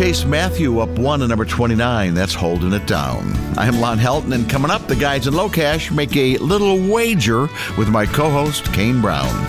Chase Matthew up 1 at number 29. That's Holding It Down. I'm Lon Helton, and coming up, the guys in Low Cash make a little wager with my co-host, Kane Brown.